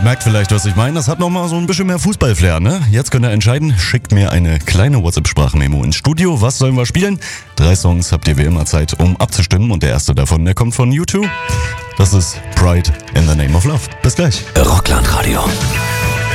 merkt vielleicht, was ich meine. Das hat nochmal so ein bisschen mehr Fußballflair, ne? Jetzt könnt ihr entscheiden, schickt mir eine kleine WhatsApp-Sprachmemo ins Studio. Was sollen wir spielen? 3 Songs habt ihr wie immer Zeit, um abzustimmen. Und der erste davon, der kommt von U2. Das ist Pride in the Name of Love. Bis gleich. Rockland Radio.